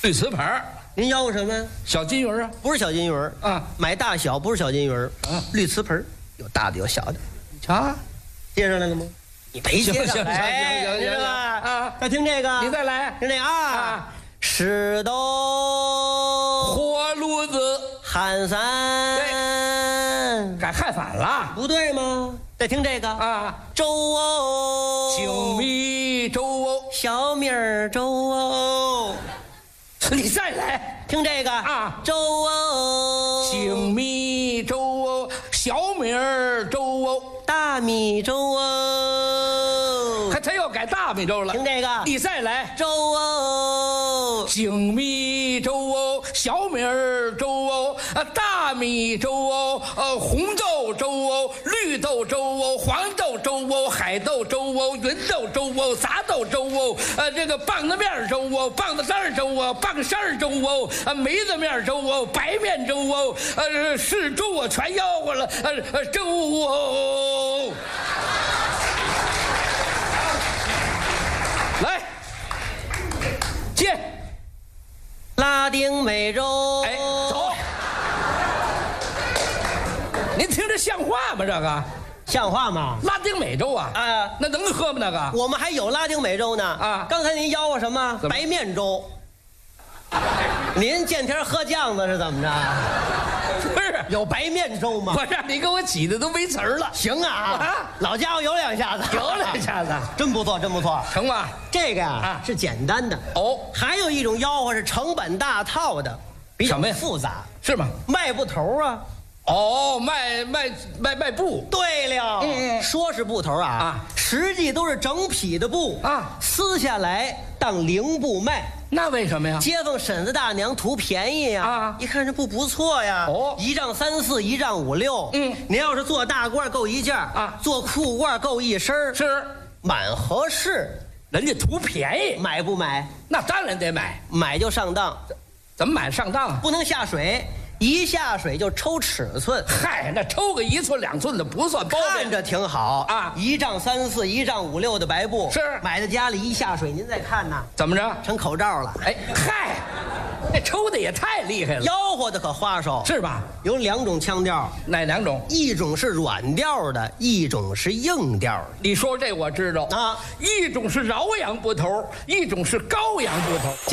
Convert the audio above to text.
绿瓷盘儿， 您吆喝什么呀？ 小金鱼儿啊， 不是小金鱼儿啊， 买大小不是小金鱼儿啊， 绿瓷盆儿有大的有小的， 瞧啊， 接上来了吗？你没接上行来， 行是吧？ 啊， 再听这个， 你再来， 听这个啊，石头火炉子， 汗伞， 改汉反了不对吗？再听这个啊， 粥哦， 精米粥哦， 小米儿粥哦， 你再来， 听这个啊粥哦， 精米粥哦，小米儿粥哦， 大米粥哦， 他又改大米粥了。 听这个你再来， 粥哦， 精米粥哦，小米儿粥哦，大米粥哦，红豆粥哦，绿豆粥哦，黄豆粥哦，海豆粥哦，芸豆粥哦，杂豆粥哦，这个棒子面粥哦，棒子干粥哦，棒扇粥哦，梅子面粥哦，白面粥哦，是粥我全吆喝了，粥哦。来，接， 拉丁美洲， 哎，走。您听着像话吗？这个像话吗？ 拉丁美洲啊， 啊， 那能喝吗？那个我们还有拉丁美洲呢啊刚才您吆喝什么？ 怎么白面粥。您见天喝酱子是怎么着？ 不是， 有白面粥吗？ 我让你给我挤的都没词儿了， 行啊， 啊老家伙有两下子， 有两下子， 真不错，真不错。 成吗？ 这个呀、 啊是简单的哦， 还有一种吆喝是成本大套的，比较什么呀复杂， 是吗？ 卖布头啊。 哦，卖布， 对了，说是布头啊实际都是整匹的布啊撕下来当零布卖。 那为什么呀？ 街坊婶子大娘图便宜呀， 啊一看这布不错呀， 哦 1丈3、4，1丈5、6，您要是做大褂够一件啊做裤褂够一身是， 蛮合适， 人家图便宜， 买不买？ 那当然得买。 买就上当， 怎么买上当啊？ 不能下水，一下水就抽尺寸。 嗨，那抽个1寸2寸的不算包看着挺好啊 1丈3、4、1丈5、6的白布是买到家里一下水，您再看呐， 怎么着？ 成口罩了。 哎，嗨，这抽的也太厉害了， 吆喝的可花哨， 是吧？ 有2种腔调， 哪两种？ 一种是软调的，一种是硬调的。 你说这我知道啊， 一种是饶阳布头，一种是高阳布头。